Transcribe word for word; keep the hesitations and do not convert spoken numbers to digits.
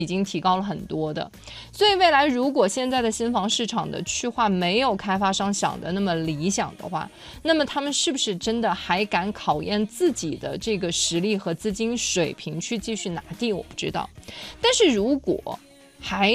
已经提高了很多的。所以未来如果现在的新房市场的去化没有开发商想的那么理想的话，那么他们是不是真的还敢考验自己的这个实力和资金水平去继续拿地，我不知道。但是如果还